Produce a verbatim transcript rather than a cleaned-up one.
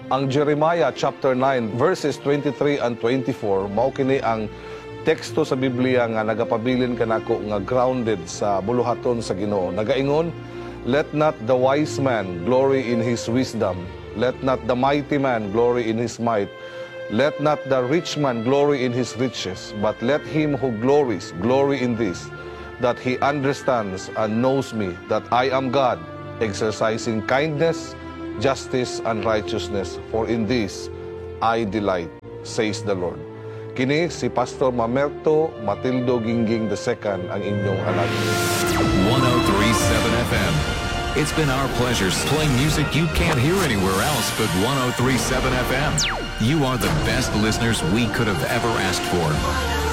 Ang Jeremiah chapter nine verses twenty-three and twenty-four mao kini ang teksto sa Biblia nga nagapabilin kanako nga grounded sa buluhaton sa Ginoo. Nagaingon, let not the wise man glory in his wisdom, let not the mighty man glory in his might, let not the rich man glory in his riches, but let him who glories glory in this, that he understands and knows me, that I am God, exercising kindness, justice, and righteousness, for in this I delight, says the Lord. Kini si Pastor Mamerto Matildo Gingging the second ang inyong alagad. one oh three point seven F M. It's been our pleasure playing music you can't hear anywhere else but one oh three point seven F M. You are the best listeners we could have ever asked for.